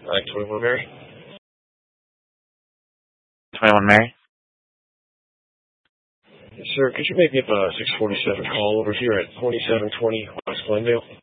Like 21 Mary? 21 Mary? Yes, sir. Could you make me up a 647 call over here at 2720 West Glendale?